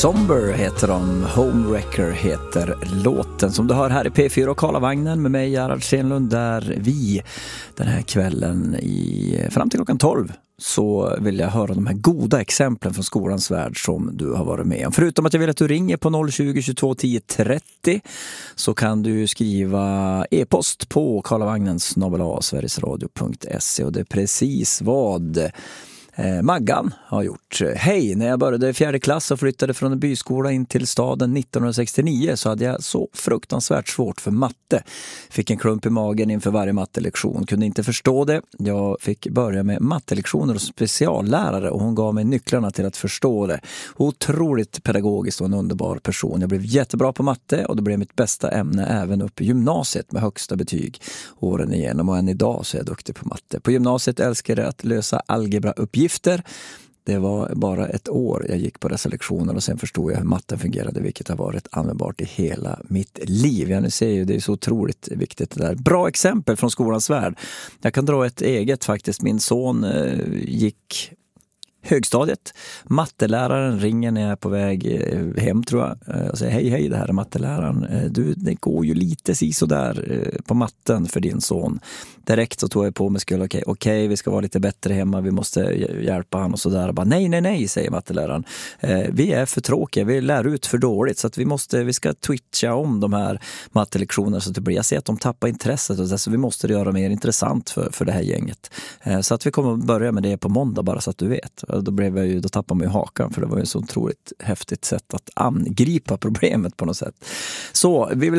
Somber heter de, Homewrecker heter låten som du hör här i P4 och Karlavagnen med mig Gerhard Stenlund, där vi den här kvällen fram till klockan 12 så vill jag höra de här goda exemplen från skolans värld som du har varit med om. Förutom att jag vill att du ringer på 020 22 10 30 så kan du skriva e-post på karlavagnen@sverigesradio.se, och det är precis vad Maggan har gjort. Hej, när jag började i 4:e klass och flyttade från en byskola in till staden 1969 så hade jag så fruktansvärt svårt för matte. Fick en klump i magen inför varje mattelektion. Kunde inte förstå det. Jag fick börja med mattelektioner och speciallärare och hon gav mig nycklarna till att förstå det. Otroligt pedagogiskt och en underbar person. Jag blev jättebra på matte och det blev mitt bästa ämne även upp i gymnasiet med högsta betyg åren igenom, och än idag så är jag duktig på matte. På gymnasiet älskade jag att lösa algebrauppgifter. Det var bara ett år jag gick på dessa lektioner och sen förstod jag hur matten fungerade, vilket har varit användbart i hela mitt liv. Ja, ni ser ju, det är så otroligt viktigt det där. Bra exempel från skolans värld. Jag kan dra ett eget faktiskt. Min son gick högstadiet. Matteläraren ringer när jag är på väg hem, tror jag, och säger hej, det här är matteläraren. Det går ju lite sådär på matten för din son. Direkt så tog jag på mig skulle okej, vi ska vara lite bättre hemma, vi måste hjälpa han och sådär. Bara, nej, säger matteläraren. Vi är för tråkiga, vi lär ut för dåligt, så att vi ska twitcha om de här mattelektionerna så att det blir, jag ser att de tappar intresset och så vi måste göra mer intressant för det här gänget. Så att vi kommer att börja med det på måndag, bara så att du vet. Då tappade man ju hakan, för det var ju så otroligt häftigt sätt att angripa problemet på något sätt. Så vi vill